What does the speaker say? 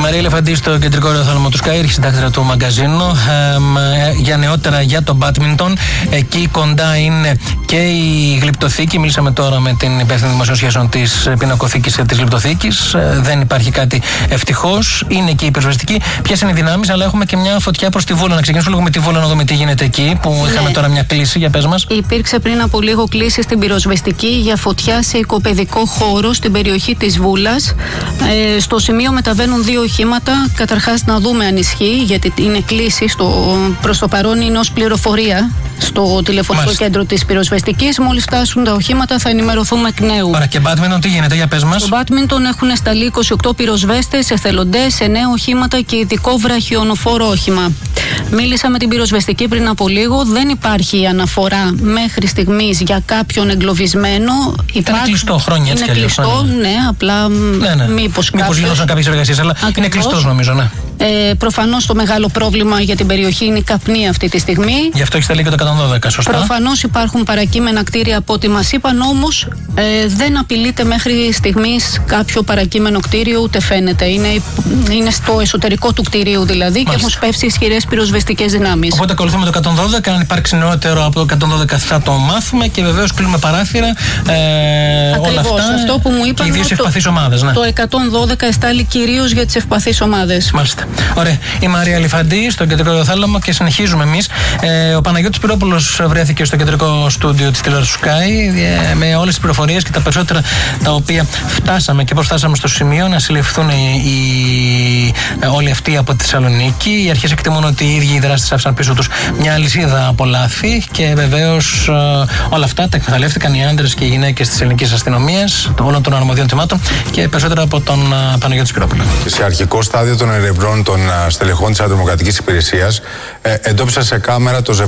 Μαρία Ελεφαντή στο κεντρικό ραδιόθαλαμο του Sky, συντάκτρια του μαγκαζίνου. Για νεότερα για το μπάντμιντον. Εκεί κοντά είναι και η γλυπτοθήκη. Μίλησαμε τώρα με την υπεύθυνη δημοσίων σχέσεων της πινακοθήκης και της γλυπτοθήκης. Δεν υπάρχει κάτι ευτυχώς. Είναι και η πυροσβεστική. Ποιες είναι οι δυνάμεις, αλλά έχουμε και μια φωτιά προς τη Βόλο. Να ξεκινήσουμε λίγο με τη Βόλο να δούμε τι γίνεται εκεί, που είχαμε τώρα μια κλίση. Για πες μας. Υπήρξε πριν από λίγο κλίση στην πυροσβεστική για φωτιά σε οικοπαιδικό χώρο στην περιοχή της Βούλας. Στο σημείο μεταβαίνουν 2 οχήματα. Καταρχάς να δούμε αν ισχύει, γιατί είναι κλίση. Προς το παρόν είναι ως πληροφορία στο τηλεφωνικό κέντρο της πυροσβεστικής. Μόλις φτάσουν τα οχήματα θα ενημερωθούμε εκ νέου. Άρα και μπάντμιντον, τι γίνεται, για πες μας. Στο μπάντμιντον έχουν σταλεί 28 πυροσβέστες, εθελοντές, 9 οχήματα και ειδικό βραχιονοφόρο όχημα. Μίλησα με την πυροσβεστική πριν από λίγο. Δεν υπάρχει αναφορά μέχρι στιγμής για κάποιον εγκλωβισμένο. Ήταν κλειστό χρόνια έτσι κι αλλιώς. Είναι κλειστό, ναι, απλά μήπως γίνονταν κάποιες εργασίες, αλλά ακριβώς. Είναι κλειστός νομίζω, ναι. Προφανώς το μεγάλο πρόβλημα για την περιοχή είναι η καπνή αυτή τη στιγμή. Γι' αυτό έχει σταλεί και το 112, σωστά. Προφανώς υπάρχουν παρακείμενα κτίρια από ό,τι μας είπαν, όμως δεν απειλείται μέχρι στιγμής κάποιο παρακείμενο κτίριο, ούτε φαίνεται. Είναι στο εσωτερικό του κτιρίου δηλαδή. Μάλιστα. Και έχουν σπεύσει ισχυρές πυροσβεστικές δυνάμεις. Οπότε ακολουθούμε το 112. Αν υπάρξει νεότερο από το 112 θα το μάθουμε και βεβαίως κλείνουμε παράθυρα. Όλα αυτά. Αυτό που μου είπαν. Και ιδίως ευπαθείς ομάδες. Ναι. Το 112 εστάλει κυρίως για τις ευπαθείς ομάδες. Μάλιστα. Ωραία. Η Μαρία Ελεφαντή στο κεντρικό ραδιόθαλαμο και συνεχίζουμε εμείς. Ο Παναγιώτης Πυρόπουλος βρέθηκε στο κεντρικό στούντιο της τηλεόρασης του Sky με όλες τις πληροφορίες και τα περισσότερα τα οποία φτάσαμε και πώς φτάσαμε στο σημείο να συλληφθούν όλοι αυτοί από τη Θεσσαλονίκη. Οι αρχές εκτιμούν ότι οι ίδιοι οι δράστες άφησαν πίσω τους μια αλυσίδα από λάθη και βεβαίως όλα αυτά τα εκμεταλλεύτηκαν οι άντρες και οι γυναίκες της ελληνικής αστυνομίας, όλων των αρμοδίων τμήματων και περισσότερα από τον Παναγιώτη Πυρόπουλο. Σε αρχικό στάδιο των ερευνών των στελεχών της Αντιδημοκρατικής Υπηρεσίας εντόπισαν σε κάμερα το ζευγάρι